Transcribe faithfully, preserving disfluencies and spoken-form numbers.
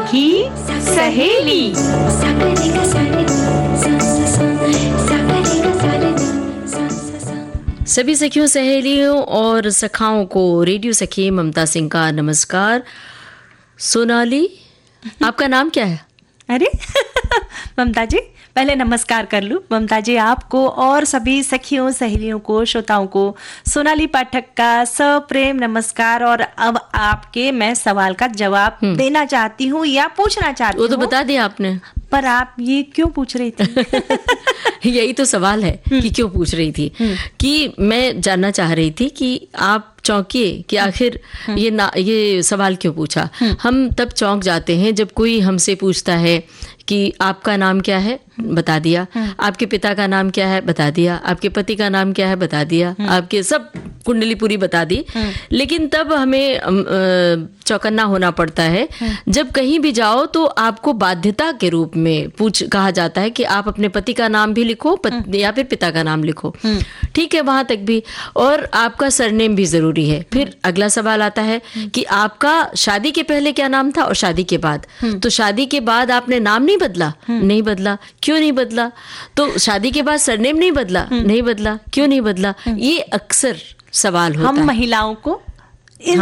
सखी सहेली। सभी सखियों, सहेलियों और सखाओं को रेडियो सखी ममता सिंह का नमस्कार। सोनाली, आपका नाम क्या है? अरे ममता जी, पहले नमस्कार कर लूं। ममता जी, आपको और सभी सखियों सहेलियों को, श्रोताओं को सोनाली पाठक का सप्रेम नमस्कार। और अब आपके मैं सवाल का जवाब देना चाहती हूँ या पूछना चाहती हूँ। वो तो बता दिया आपने, पर आप ये क्यों पूछ रही थी? यही तो सवाल है कि क्यों पूछ रही थी। कि मैं जानना चाह रही थी कि आप चौंकिए कि आखिर ये ना ये सवाल क्यों पूछा। हम तब चौंक जाते हैं जब कोई हमसे पूछता है कि आपका नाम क्या है, बता दिया। आपके पिता का नाम क्या है, बता दिया। आपके पति का नाम क्या है, बता दिया। आपके सब कुंडली पूरी बता दी। लेकिन तब हमें चौकन्ना होना पड़ता है जब कहीं भी जाओ तो आपको बाध्यता के रूप में पूछ कहा जाता है कि आप अपने पति का नाम भी लिखो या फिर पिता का नाम लिखो। ठीक है, वहां तक भी। और आपका सरनेम भी जरूरी है। फिर अगला सवाल आता है कि आपका शादी के पहले क्या नाम था और शादी के बाद। तो शादी के बाद आपने नाम नहीं बदला? नहीं बदला। क्यों नहीं बदला? तो शादी के बाद सरनेम नहीं बदला? नहीं बदला। क्यों नहीं बदला? ये अक्सर सवाल होता हम है। महिलाओं को